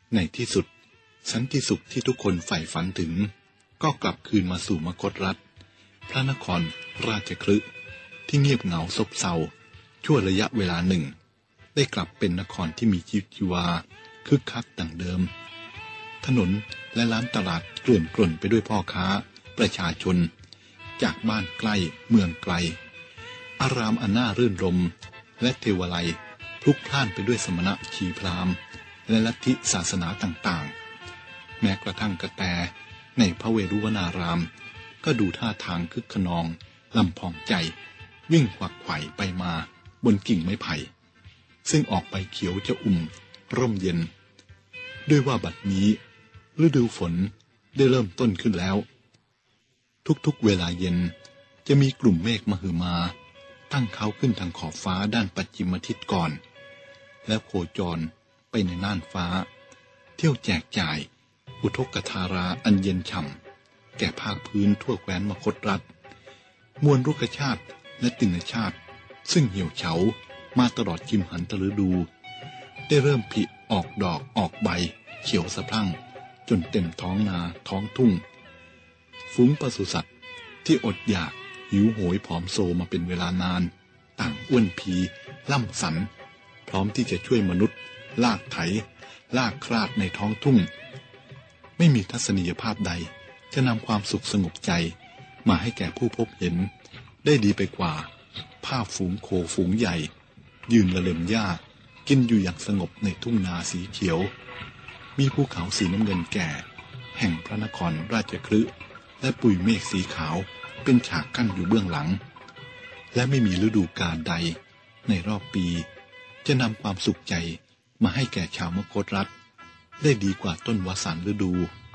ในที่สุดสันติสุขที่ทุกคนใฝ่ฝันถึงก็กลับคืนมาสู่มคธรัฐพระนครราชคฤห์ที่เงียบเหงาซบเซาชั่วระยะเวลาหนึ่งได้กลับเป็นนครที่มีชีวิตชีวาคึกคักดังเดิมถนนและร้านตลาดเกลื่อนกล่นไปด้วยพ่อค้าประชาชนจากบ้านใกล้เมืองไกลอารามอันน่ารื่นรมและเทวาลัยพลุกพล่านไปด้วยสมณะชีพราหมณ์และลัทธิศาสนาต่างๆแม้กระทั่งกระแตในพระเวรุวนารามก็ดูท่าทางคึกขนองลำพองใจวิ่งขวักไขว่ไปมาบนกิ่งไม้ไผ่ซึ่งออกไปเขียวจะอุ่มร่มเย็นด้วยว่าบัดนี้ฤดูฝนได้เริ่มต้นขึ้นแล้วทุกๆเวลาเย็นจะมีกลุ่มเมฆมหึมาตั้งเขาขึ้นทางขอบฟ้าด้านปัจฉิมทิศก่อนแล้วโคจรไปในน่านฟ้าเที่ยวแจกจ่ายอุทกธาราอันเย็นฉ่ำแก่ภาคพื้นทั่วแคว้นมคธรัฐมวลรุกชาติและตินชาติซึ่งเหี่ยวเฉามาตลอดกิมหันตฤดูได้เริ่มผลิออกดอกออกใบเขียวสะพรั่งจนเต็มท้องนาท้องทุ่งฝูงปศุสัตว์ที่อดอยากหิวโหยผอมโซมาเป็นเวลานานต่างอ้วนพีล่ำสันพร้อมที่จะช่วยมนุษย์ลากไถลากคราดในท้องทุ่งไม่มีทัศนียภาพใดจะนำความสุขสงบใจมาให้แก่ผู้พบเห็นได้ดีไปกว่าภาพฝูงโคฝูงใหญ่ยืนละเล็มหญ้ากินอยู่อย่างสงบในทุ่งนาสีเขียวมีภูเขาสีน้ำเงินแก่แห่งพระนครราชคฤห์และปุยเมฆสีขาวเป็นฉากกั้นอยู่เบื้องหลังและไม่มีฤดูกาลใดในรอบปีจะนำความสุขใจมาให้แก่ชาวมคธรัฐได้ดีกว่าต้นวสันต์ฤดู